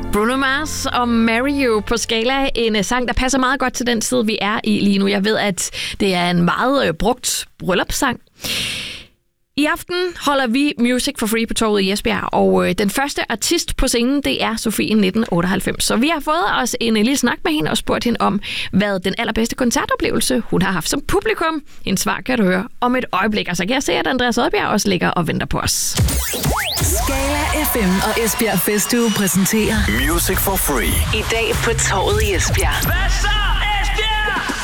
Bruno Mars og Marry You på Skala. En sang, der passer meget godt til den tid, vi er i lige nu. Jeg ved, at det er en meget brugt bryllupssang. I aften holder vi Music for Free på torvet i Esbjerg, og den første artist på scenen, det er Sofie 1998. Så vi har fået os en lille snak med hende og spurgt hende om, hvad den allerbedste koncertoplevelse hun har haft som publikum. Hendes svar kan du høre om et øjeblik, og så kan jeg se, at Andreas Oddbjerg også ligger og venter på os. Skala FM og Esbjerg Festuge præsenterer Music for Free. i dag på torvet i Esbjerg. Hvad så?